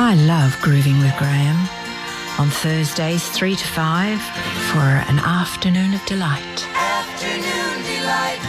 I love Grooving with Graham on Thursdays 3 to 5 for an afternoon of delight. Afternoon delight.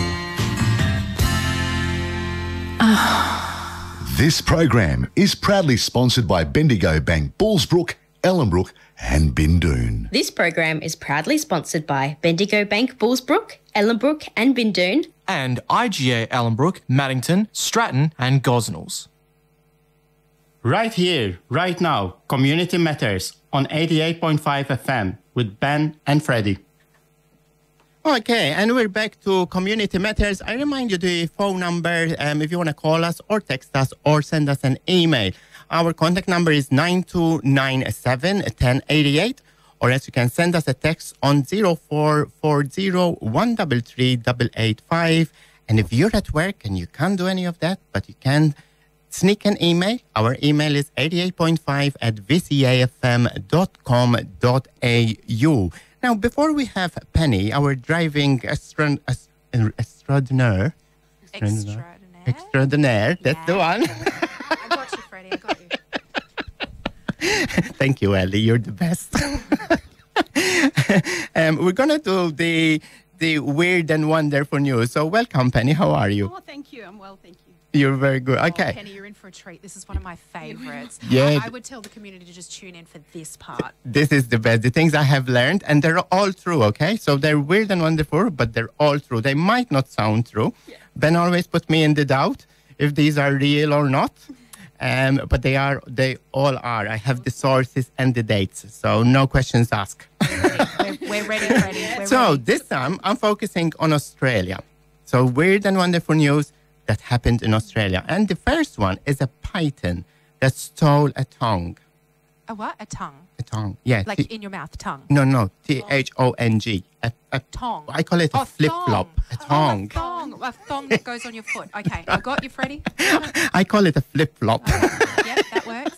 This program is proudly sponsored by Bendigo Bank, Bullsbrook, Ellenbrook and Bindoon. This program is proudly sponsored by Bendigo Bank, Bullsbrook, Ellenbrook and Bindoon. And IGA Ellenbrook, Maddington, Stratton and Gosnells. Right here, right now, Community Matters on 88.5 FM with Ben and Freddie. Okay, and we're back to Community Matters. I remind you the phone number if you want to call us or text us or send us an email. Our contact number is 9297 1088, or else you can send us a text on 0440 133 885. And if you're at work and you can't do any of that, but you can sneak an email, our email is 88.5@vcafm.com.au. Now, before we have Penny, our driving extraordinaire. Extraordinaire, that's the one. I got you, Freddie, I got you. Thank you, Ellie, you're the best. We're going to do the weird and wonderful news. So welcome, Penny, how are you? Oh, thank you, I'm well, thank you. You're very good. Okay. Oh, Penny, you're in for a treat. This is one of my favourites. Yeah. I would tell the community to just tune in for this part. This is the best. The things I have learned, and they're all true, okay? So they're weird and wonderful, but they're all true. They might not sound true. Yeah. Ben always put me in the doubt if these are real or not. But they all are. I have the sources and the dates, so no questions asked. We're ready, Freddie. This time, I'm focusing on Australia. So weird and wonderful news that happened in Australia. And the first one is a python that stole a tongue. A what? A tongue? A tongue, yeah. Like in your mouth, tongue? No, Thong. A tongue. I call it a flip-flop. A tongue. A thong that goes on your foot. Okay, I got you, Freddie. I call it a flip-flop. Yep, that works.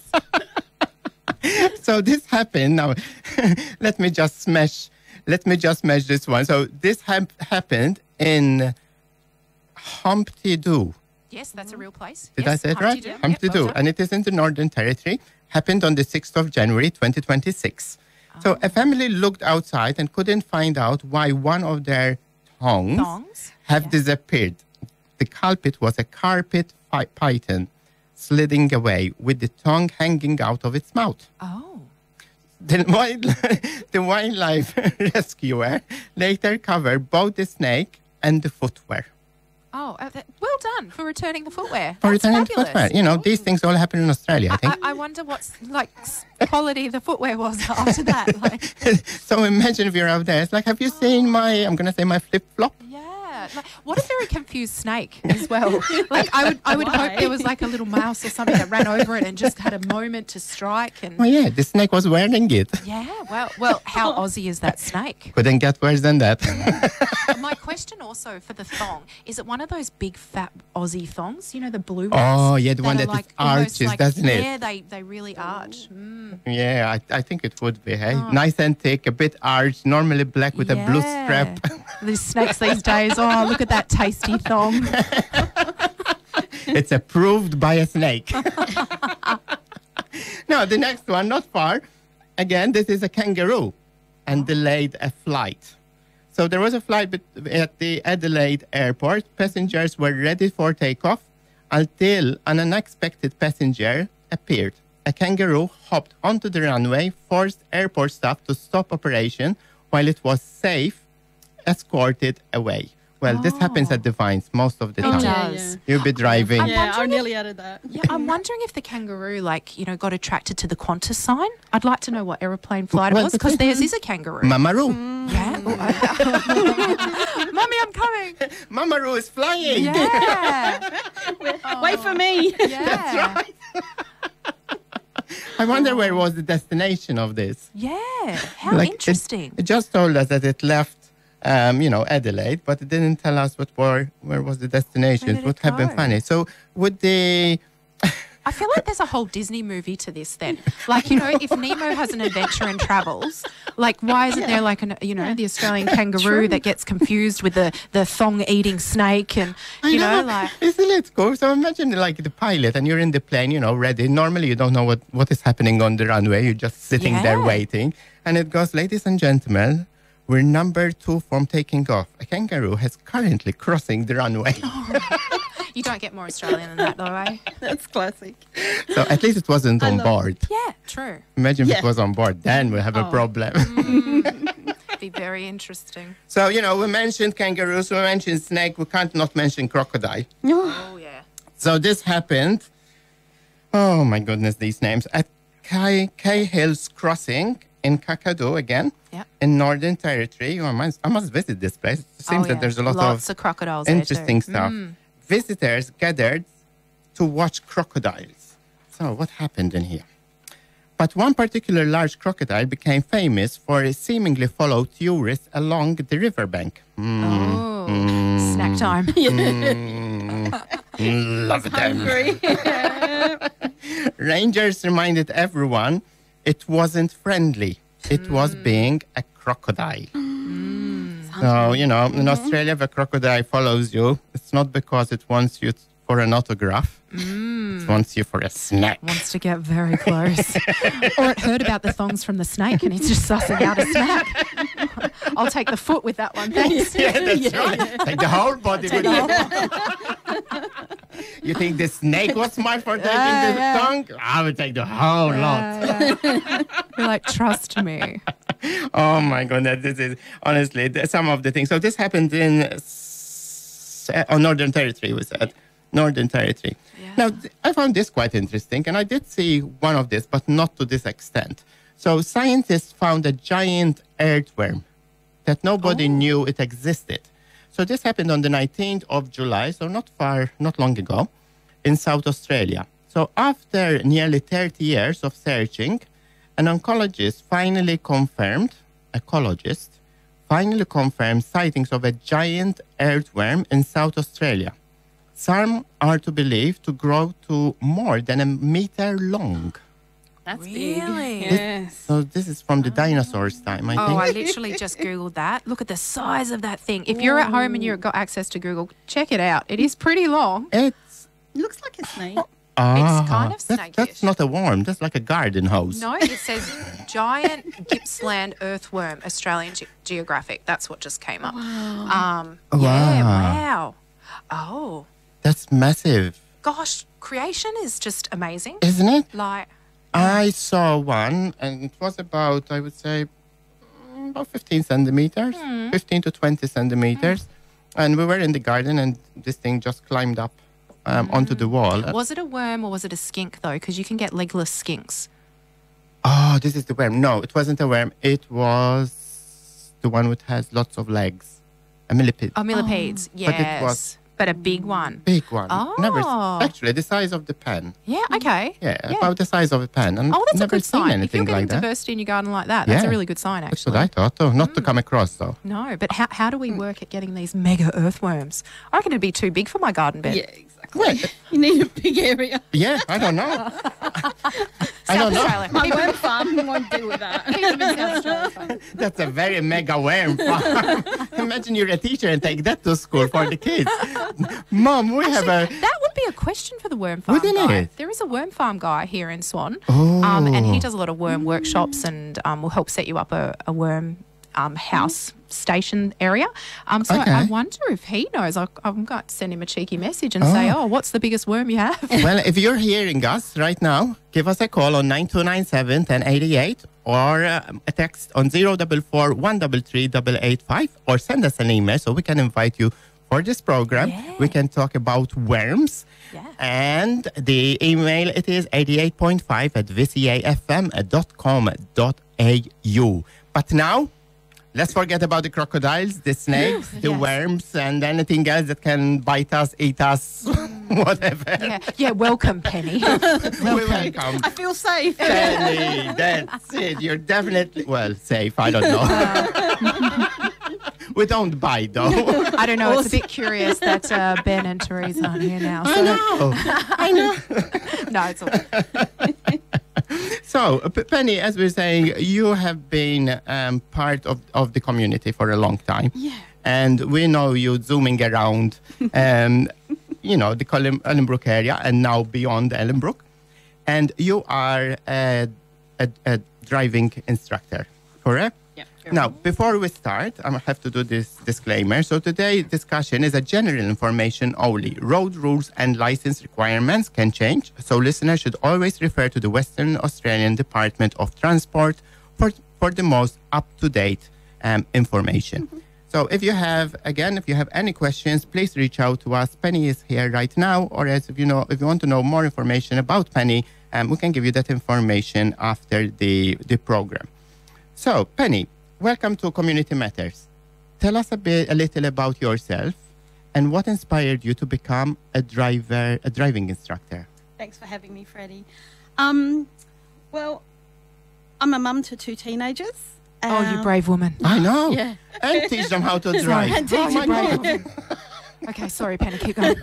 So this happened. Now, let me just smash this one. So this happened in Humpty Doo. Yes, that's a real place. Did I say it right? Humpty Doo. And it is in the Northern Territory. Happened on the 6th of January, 2026. Oh. So a family looked outside and couldn't find out why one of their tongues have disappeared. The culprit was a carpet python sliding away with the tongue hanging out of its mouth. Oh. The wildlife rescuer later covered both the snake and the footwear. Oh, well done for returning the footwear. For That's returning fabulous. the footwear. You know, these things all happen in Australia, I think. I wonder what's quality the footwear was after that. So imagine if you're out there. It's like, have you seen my flip-flop? Yeah. What a very confused snake as well. I would hope there was like a little mouse or something that ran over it and just had a moment to strike. And oh yeah, the snake was wearing it. Yeah, well, how Aussie is that snake? Couldn't get worse than that. My question also for the thong, is it one of those big fat Aussie thongs? You know, the blue ones? Oh yeah, the one that like, arches, doesn't it? Yeah, they really arch. Mm. Yeah, I think it would be, hey? Oh. Nice and thick, a bit arched, normally black with a blue strap. These snakes these days, oh, look at that tasty thong. It's approved by a snake. Now, the next one, not far. Again, this is a kangaroo and delayed a flight. So there was a flight at the Adelaide airport. Passengers were ready for takeoff until an unexpected passenger appeared. A kangaroo hopped onto the runway, forced airport staff to stop operation while it was safe, escorted away. Well, this happens at the Vines most of the time. It does. You'll be driving. I'm nearly out of that. Yeah, I'm wondering if the kangaroo, got attracted to the Qantas sign. I'd like to know what airplane flight it was, because theirs is a kangaroo. Mamaroo. Yeah. Mummy, I'm coming. Mamaroo is flying. Yeah. Wait for me. Yeah. That's right. I wonder where was the destination of this. Yeah. How interesting. It just told us that it left Adelaide, but it didn't tell us where was the destination. It would have been funny. So would the I feel like there's a whole Disney movie to this then. Like, if Nemo has an adventure and travels, like, why isn't there like the Australian kangaroo that gets confused with the thong-eating snake and, like... Isn't it cool? So imagine like the pilot and you're in the plane, ready. Normally you don't know what is happening on the runway. You're just sitting there waiting. And it goes, ladies and gentlemen, we're number 2 from taking off. A kangaroo is currently crossing the runway. You don't get more Australian than that, though, eh? That's classic. So at least it wasn't on board. Yeah, true. Imagine if it was on board. Then we have a problem. Be very interesting. So, we mentioned kangaroos, we mentioned snake. We can't not mention crocodile. Oh, yeah. So this happened, oh my goodness, these names, at Cahill's Crossing in Kakadu again, in Northern Territory. I must visit this place. It seems that there's a lot Lots of crocodiles interesting there too. stuff. Visitors gathered to watch crocodiles. So what happened in here? But one particular large crocodile became famous for seemingly follow tourists along the riverbank. Snack time. Love them. Rangers reminded everyone it wasn't friendly. It was being a crocodile. So, in Australia, if a crocodile follows you, it's not because it wants you for an autograph. It wants you for a snack. Wants to get very close. Or it heard about the thongs from the snake and it's just sussing out a snack. I'll take the foot with that one, thanks. Yeah, that's right. Take the whole body with you. You think the snake was smart for taking the tongue? I would take the whole lot. You're like, trust me. Oh my goodness, this is honestly some of the things. So this happened in Northern Territory, we said. Northern Territory. Yeah. Now, I found this quite interesting, and I did see one of this, but not to this extent. So scientists found a giant earthworm that nobody knew it existed. So this happened on the 19th of July, so not long ago, in South Australia. So after nearly 30 years of searching, an ecologist finally confirmed sightings of a giant earthworm in South Australia. Some are to believe to grow to more than a meter long. That's really big. Yes. So this is from the dinosaurs' time, I think. Oh, I literally just Googled that. Look at the size of that thing. If you're at home and you've got access to Google, check it out. It is pretty long. It looks like a snake. It's kind of snakeish. That's not a worm. That's like a garden hose. No, it says giant Gippsland earthworm, Australian Geographic. That's what just came up. Yeah, wow. Oh. That's massive. Gosh, creation is just amazing. Isn't it? Like, I saw one, and it was about, I would say, about 15 centimeters, 15 to 20 centimeters. And we were in the garden, and this thing just climbed up onto the wall. Was it a worm or was it a skink, though? Because you can get legless skinks. Oh, this is the worm. No, it wasn't a worm. It was the one which has lots of legs. A millipede. Oh, millipedes, yes. But it was... But a big one. Big one. Oh. Actually, the size of the pen. Yeah, okay. Yeah, about the size of a pen. And that's never a good seen sign. anything If you're getting like that. diversity in your garden like that, that's a Yeah. really good sign, That's actually. what I thought, though. Not to come across, though. No, but how do we work at getting these mega earthworms? I reckon it'd be too big for my garden bed. Yeah, exactly. You need a big area. Yeah, I don't know. I don't know. Australia. My worm farm won't deal with that. Keep them in South Australia. That's a very mega worm farm. Imagine you're a teacher and take that to school for the kids. Mom, we have a... That would be a question for the worm farm Wouldn't guy. it? There is a worm farm guy here in Swan, Oh. and he does a lot of worm workshops and will help set you up a worm house station area. So Okay. I wonder if he knows. I'm going to send him a cheeky message and say, oh, what's the biggest worm you have? Well, if you're hearing us right now, give us a call on 9297 1088 or a text on 044 133 885 or send us an email so we can invite you for this program. Yeah. We can talk about worms. Yeah. And the email, it is 88.5 at vcafm.com.au. But now, let's forget about the crocodiles, the snakes, the Yes. worms, and anything else that can bite us, eat us, whatever. Yeah, welcome, Penny. Welcome. I feel safe. Penny, that's it. You're definitely, well, safe. I don't know. We don't buy though. I don't know. It's a bit curious that Ben and Therese aren't here now. So. I know. No, it's all good. So, Penny, as we're saying, you have been part of the community for a long time. Yeah. And we know you zooming around, you know, the Ellenbrook area and now beyond Ellenbrook. And you are a driving instructor, correct? Yep. Now, before we start, I have to do this disclaimer. So today's discussion is a general information only. Road rules and license requirements can change, so listeners should always refer to the Western Australian Department of Transport for the most up-to-date information. Mm-hmm. So if you have any questions, please reach out to us. Penny is here right now, or else if you want to know more information about Penny, we can give you that information after the program. So, Penny, welcome to Community Matters. Tell us a little about yourself and what inspired you to become a driving instructor. Thanks for having me, Freddie. Well, I'm a mum to 2 teenagers. Oh, you brave woman. I know. Yeah. And teach them how to drive. And teach my them God. Okay, sorry, Penny, keep going.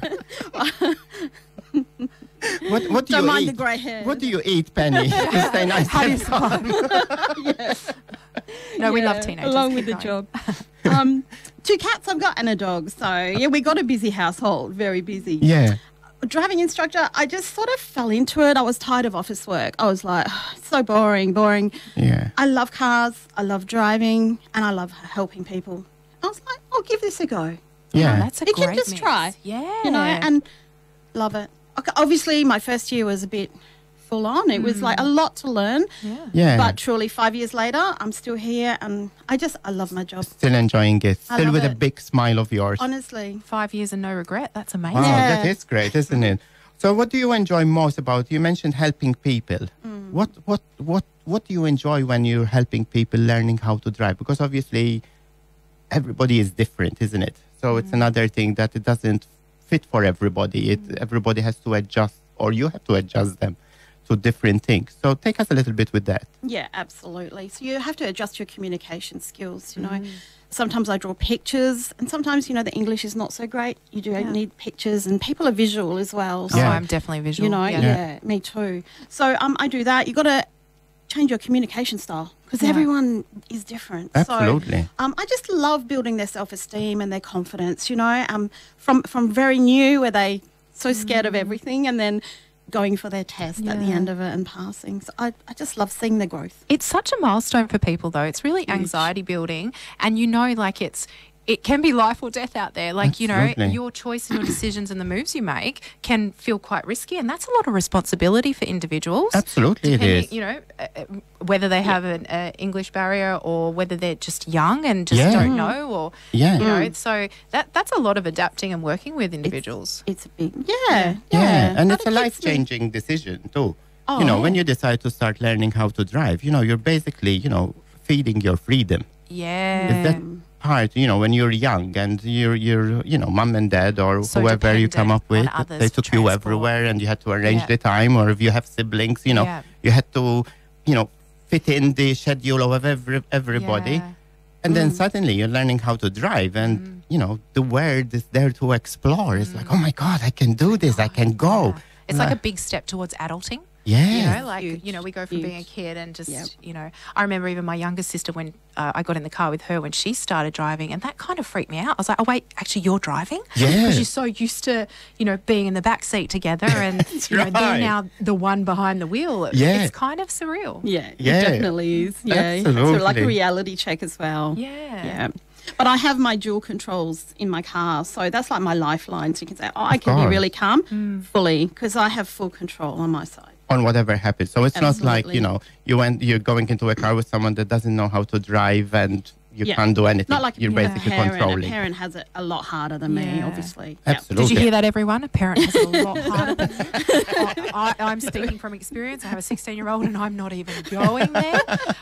What do Don't you mind eat? the grey hair. What do you eat, Penny? To stay nice How do you and survive? No, we love teenagers. Along with Keep the going. job. 2 cats I've got and a dog. So, yeah, we got a busy household, very busy. Yeah. Driving instructor, I just sort of fell into it. I was tired of office work. I was like, so boring. Yeah. I love cars, I love driving, and I love helping people. I was like, I'll give this a go. Yeah. Oh, that's a You great can just mix. try. Yeah. You know, and love it. Okay, obviously, my first year was a bit full on. It was like a lot to learn. Yeah. But truly, 5 years later, I'm still here, and I love my job. Still enjoying it. I Still love with a it. big smile of yours. Honestly. 5 years and no regret. That's amazing. Wow, Yeah. that is great, isn't it? So what do you enjoy most about, you mentioned helping people. What do you enjoy when you're helping people learning how to drive? Because obviously everybody is different, isn't it? So it's another thing that it doesn't fit for everybody. Everybody has to adjust, or you have to adjust them to different things. So take us a little bit with that. Yeah, absolutely. So you have to adjust your communication skills, you know. Sometimes I draw pictures, and sometimes, you know, the English is not so great. You do need pictures, and people are visual as well. Oh, So, I'm definitely visual. you know, yeah. yeah, me too. So I do that. You got to change your communication style because everyone is different. Absolutely. So I just love building their self-esteem and their confidence, you know, from very new where they so scared of everything and then going for their test at the Yeah. end of it and passing. So I just love seeing the growth. It's such a milestone for people, though. It's really anxiety building, and you know, like it can be life or death out there. Like, you know, Absolutely. your choice and your decisions and the moves you make can feel quite risky, and that's a lot of responsibility for individuals. Absolutely, it Depending, is. you know, whether they have an English barrier or whether they're just young and just Yeah. don't know, or Yeah. you know, so that's a lot of adapting and working with individuals. It's a big, Yeah, and it's a But it keeps me- life-changing decision too. Oh, you know, yeah. when you decide to start learning how to drive, you know, you're basically, you know, feeding your freedom. Yeah. Is that part, you know, when you're young and you're you know, mum and dad or So whoever you come up with, dependent on they others took for you transport. everywhere and you had to arrange Yeah. the time, or if you have siblings, you know, Yeah. you had to, you know, fit in the schedule of everybody. Yeah. And then suddenly you're learning how to drive and, you know, the world is there to explore. It's like, oh my God, I can do this. I can go. It's like a big step towards adulting. Yeah. You know, like, Huge, you know, we go from being a huge. kid and just, Yep. you know, I remember even my younger sister when I got in the car with her when she started driving, and that kind of freaked me out. I was like, oh, wait, actually, you're driving? Yeah. Because you're so used to, you know, being in the back seat together and, you know, right. they're now the one behind the wheel. Yeah. It's kind of surreal. Yeah, Yeah. it definitely is. Yeah, it's sort of like a Absolutely. reality check as well. Yeah. Yeah. But I have my dual controls in my car, so that's like my lifeline. So you can say, oh, I can be course. really calm fully because I have full control on my side. On whatever happens. So it's not like, Absolutely. you know, you're going into a car with someone that doesn't know how to drive and you Yeah. can't do anything. Not like you're a basically parent. controlling. A parent has it a lot harder than me, Yeah. obviously. Yeah. Absolutely. Did you hear that, everyone? A parent has a lot harder than you. I'm speaking from experience. I have a 16-year-old and I'm not even going there.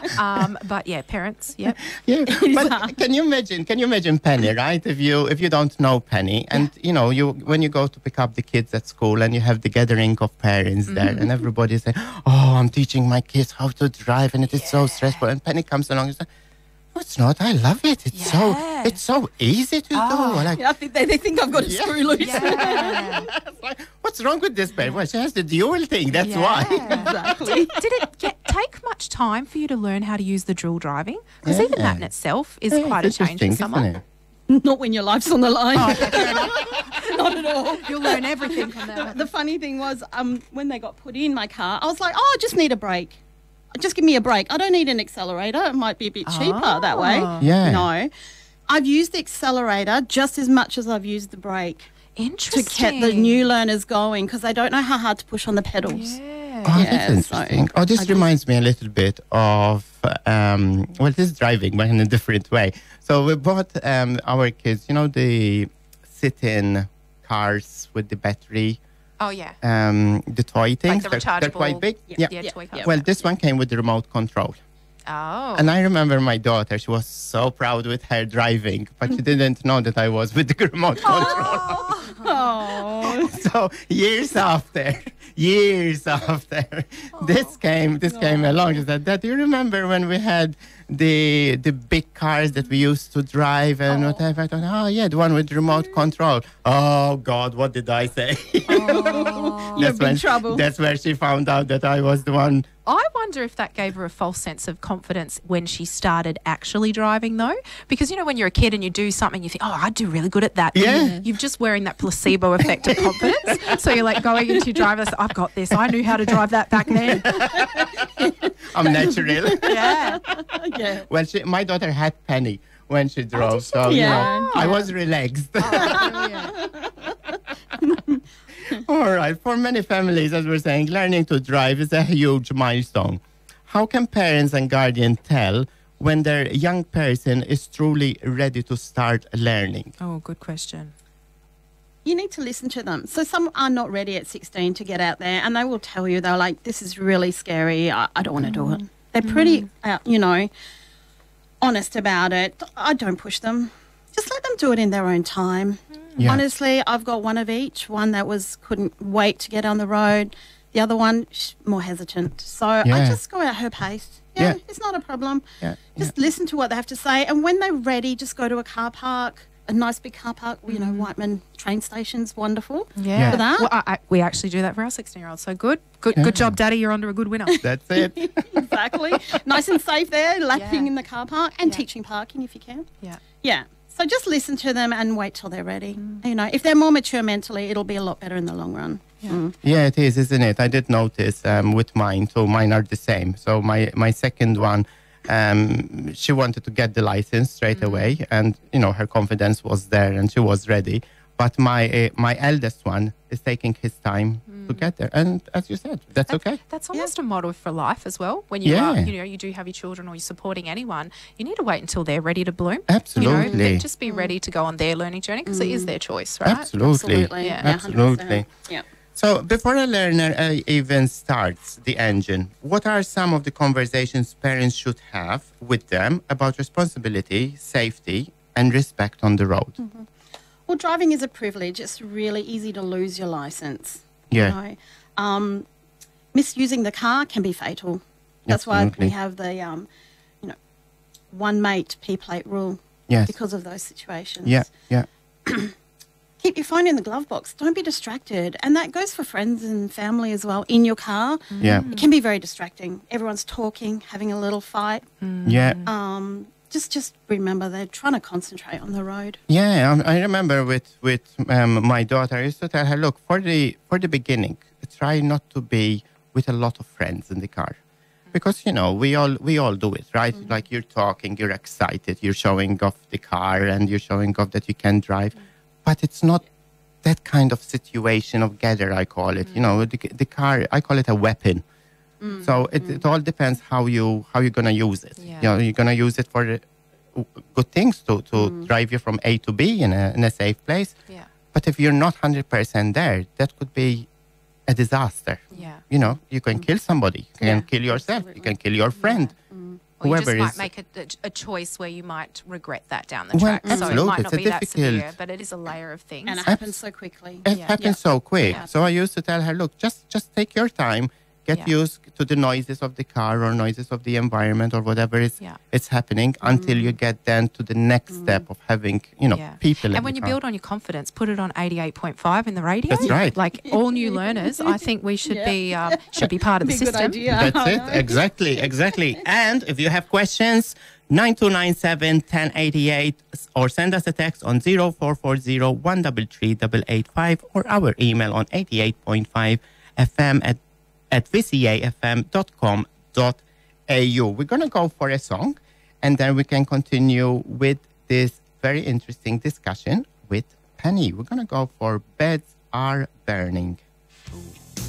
But yeah, parents, yep. Yeah, but can you imagine Penny, right? If you don't know Penny, and you know, when you go to pick up the kids at school, and you have the gathering of parents there, and everybody's saying, "Oh, I'm teaching my kids how to drive, and it is so stressful." And Penny comes along and says, No, it's not. I love it. It's so easy to do. Like, Yeah, I think they think I've got a screw loose. Yeah. what's wrong with this babe? Well, she has the dual thing. That's why. Exactly. Did it take much time for you to learn how to use the drill driving? Because even that in itself is quite a It's change for interesting, someone. isn't it? Not when your life's on the line. Not at all. You'll learn everything from that. The funny thing was, when they got put in my car, I was like, I just need a brake. Just give me a brake. I don't need an accelerator. It might be a bit cheaper that way. Yeah. No. I've used the accelerator just as much as I've used the brake to Interesting. get the new learners going because they don't know how hard to push on the pedals. Yeah. Oh, Yeah, that's so interesting. This reminds me a little bit of, this is driving, but in a different way. So we bought our kids, the sit-in cars with the battery, Oh, yeah. the toy things. the They're rechargeable. quite big. Yeah, Yeah. toy cars. Well, this one came with the remote control. Oh. And I remember my daughter, she was so proud with her driving, but she didn't know that I was with the remote control. Oh. So years after, this came along. She said, Dad, do you remember when we had the big cars that we used to drive and whatever? I thought, oh yeah, the one with remote control. Oh God, what did I say? You're in big trouble. That's where she found out that I was the one. I wonder if that gave her a false sense of confidence when she started actually driving, though. Because, when you're a kid and you do something, you think, oh, I'd do really good at that. Yeah. You're just wearing that placebo effect of confidence. So you're like going into your driver's, I've got this. I knew how to drive that back then. I'm natural. Yeah. Yeah. Well, my daughter had Penny when she drove, so Yeah. I was relaxed. All right. For many families, as we're saying, learning to drive is a huge milestone. How can parents and guardians tell when their young person is truly ready to start learning? Oh, good question. You need to listen to them. So some are not ready at 16 to get out there and they will tell you, they're like, this is really scary. I don't want to do it. They're pretty, honest about it. I don't push them. Just let them do it in their own time. Yeah. Honestly, I've got one of each. One that couldn't wait to get on the road. The other one, more hesitant. So I Yeah. just go at her pace. Yeah. It's not a problem. Yeah. Just listen to what they have to say. And when they're ready, just go to a car park, a nice big car park. Whiteman train station's wonderful. Yeah. For that. Well, we actually do that for our 16-year-old. So good job, Daddy. You're onto a good winner. That's it. Exactly. Nice and safe there, lapping Yeah. in the car park and Yeah. teaching parking if you can. Yeah. Yeah. So just listen to them and wait till they're ready. If they're more mature mentally, it'll be a lot better in the long run. Yeah, it is, isn't it? I did notice with mine, so mine are the same. So my second one, she wanted to get the license straight away, and her confidence was there, and she was ready. But my eldest one is taking his time to get there, and as you said, that's okay. That's almost a model for life as well. When you Yeah. are, you do have your children or you're supporting anyone, you need to wait until they're ready to bloom. Absolutely. Just be ready to go on their learning journey because it is their choice, right? Absolutely. Yeah. Absolutely. 100%. Yeah. So before a learner even starts the engine, what are some of the conversations parents should have with them about responsibility, safety, and respect on the road? Well, driving is a privilege. It's really easy to lose your license. Yeah. Misusing the car can be fatal. That's why Absolutely. we have the, one mate P plate rule. Yes. Because of those situations. Yeah, yeah. Keep your phone in the glove box. Don't be distracted. And that goes for friends and family as well in your car. Yeah. It can be very distracting. Everyone's talking, having a little fight. Yeah. Just remember they're trying to concentrate on the road. Yeah, I remember with my daughter, I used to tell her, look, for the beginning, try not to be with a lot of friends in the car. Because, we all do it, right? Like you're talking, you're excited, you're showing off the car and you're showing off that you can drive. But it's not that kind of situation of gather, I call it. The car, I call it a weapon. So it all depends how you're going to use it. Yeah. You're going to use it for good things to drive you from A to B in a safe place. Yeah. But if you're not 100% there, that could be a disaster. Yeah. You can kill somebody. You can kill yourself. You can kill your friend. Or you just Whoever might is. make a choice where you might regret that down the Well, track. So it absolutely. might not It's a be that severe, difficult- but it is a layer of things. And it happens so quickly. It happens so quick. Yeah. So I used to tell her, look, just take your time. Get Yeah. used to the noises of the car or noises of the environment or whatever it's happening until you get then to the next step of having, people. in And when the you car. build on your confidence, put it on 88.5 in the radio. That's right. Like all new learners, I think we should be part of the Be a good system. idea. That's it. Exactly. And if you have questions, 9297-1088 or send us a text on 0440-133-885 or our email on 88.5fm at vcafm.com.au. We're going to go for a song and then we can continue with this very interesting discussion with Penny. We're going to go for Beds Are Burning.